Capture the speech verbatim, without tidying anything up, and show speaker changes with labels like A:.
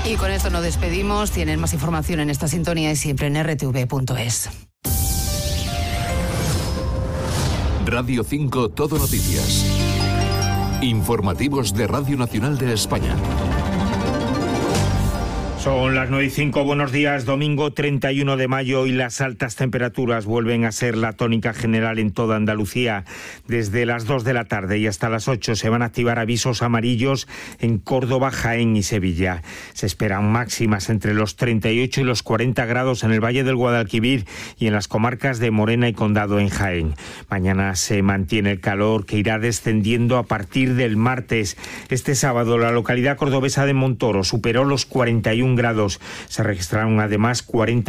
A: Y con esto nos despedimos. Tienen más información en esta sintonía y siempre en r t v punto es.
B: Radio cinco Todo Noticias. Informativos de Radio Nacional de España.
C: Son las nueve y cinco, buenos días, domingo treinta y uno de mayo y las altas temperaturas vuelven a ser la tónica general en toda Andalucía. Desde las dos de la tarde y hasta las ocho se van a activar avisos amarillos en Córdoba, Jaén y Sevilla. Se esperan máximas entre los treinta y ocho y los cuarenta grados en el Valle del Guadalquivir y en las comarcas de Morena y Condado en Jaén. Mañana se mantiene el calor que irá descendiendo a partir del martes. Este sábado la localidad cordobesa de Montoro superó los cuarenta y un grados. Se registraron además cuarenta